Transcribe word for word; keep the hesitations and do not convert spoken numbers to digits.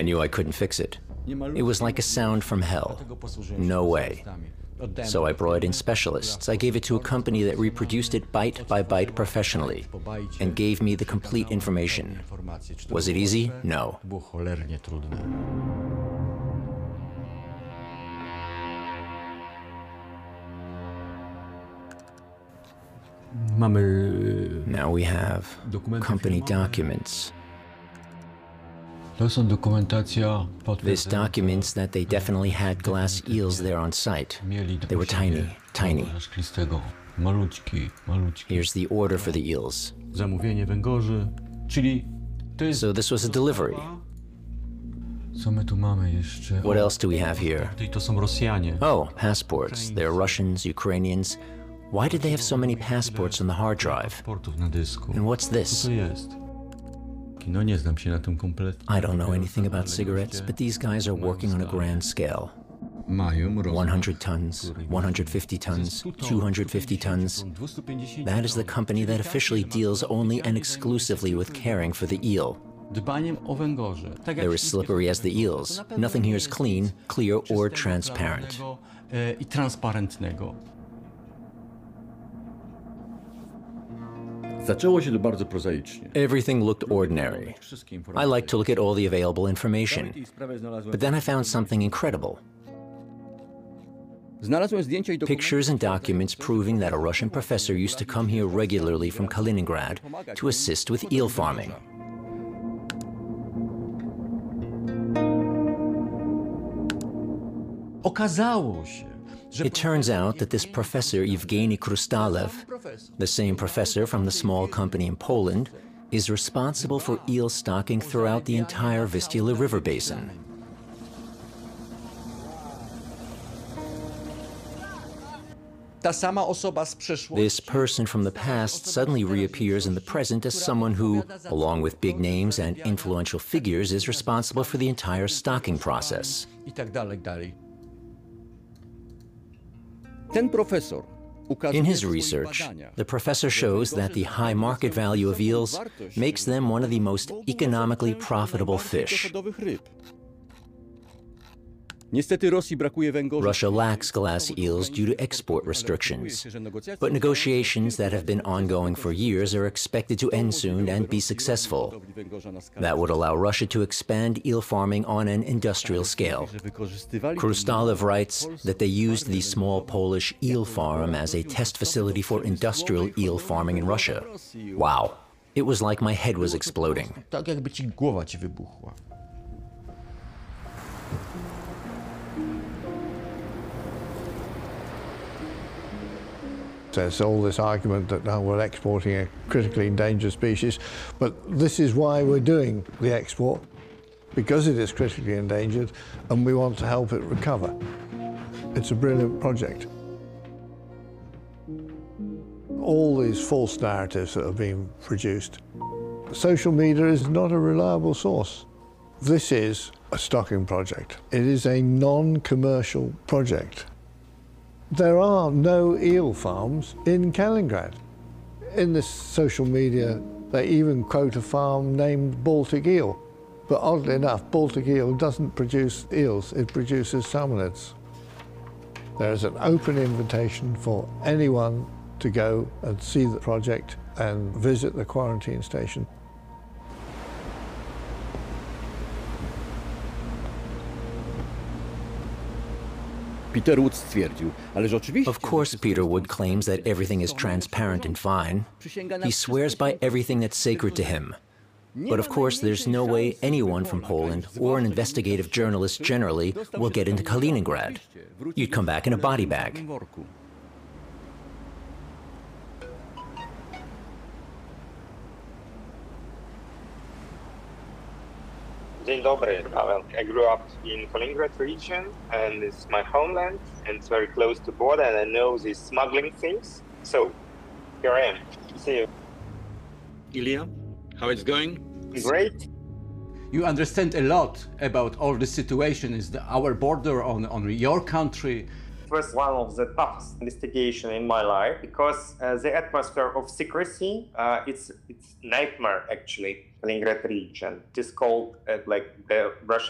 knew I couldn't fix it. It was like a sound from hell. No way. So I brought in specialists. I gave it to a company that reproduced it byte by byte professionally and gave me the complete information. Was it easy? No. Now we have company documents. This documents that they definitely had glass eels there on site. They were tiny, tiny. Here's the order for the eels. So this was a delivery. What else do we have here? Oh, passports. They're Russians, Ukrainians. Why did they have so many passports on the hard drive? And what's this? I don't know anything about cigarettes, but these guys are working on a grand scale. one hundred tons, one hundred fifty tons, two hundred fifty tons. That is the company that officially deals only and exclusively with caring for the eel. They're as slippery as the eels. Nothing here is clean, clear, or transparent. Everything looked ordinary. I like to look at all the available information. But then I found something incredible. Pictures and documents proving that a Russian professor used to come here regularly from Kaliningrad to assist with eel farming. It turns out that this professor, Evgeny Krustalev, the same professor from the small company in Poland, is responsible for eel stocking throughout the entire Vistula River basin. This person from the past suddenly reappears in the present as someone who, along with big names and influential figures, is responsible for the entire stocking process. In his research, the professor shows that the high market value of eels makes them one of the most economically profitable fish. Russia lacks glass eels due to export restrictions, but negotiations that have been ongoing for years are expected to end soon and be successful. That would allow Russia to expand eel farming on an industrial scale. Krustalev writes that they used the small Polish eel farm as a test facility for industrial eel farming in Russia. Wow, it was like my head was exploding. There's all this argument that now we're exporting a critically endangered species, but this is why we're doing the export, because it is critically endangered and we want to help it recover. It's a brilliant project. All these false narratives that are being produced. Social media is not a reliable source. This is a stocking project. It is a non-commercial project. There are no eel farms in Kaliningrad. In this social media, they even quote a farm named Baltic Eel. But oddly enough, Baltic Eel doesn't produce eels, it produces salmonids. There is an open invitation for anyone to go and see the project and visit the quarantine station. Of course, Peter Wood claims that everything is transparent and fine. He swears by everything that's sacred to him. But of course, there's no way anyone from Poland, or an investigative journalist generally, will get into Kaliningrad. You'd come back in a body bag. Dzień dobry, Paweł. I grew up in Kaliningrad region, and it's my homeland, and it's very close to border, and I know these smuggling things. So here I am. See you. Ilya, how it's going? Great. You understand a lot about all the situation is the, our border on, on your country. It was one of the toughest investigations in my life because uh, the atmosphere of secrecy, uh, it's it's nightmare actually. Kaliningrad region. It is called uh, like the Russian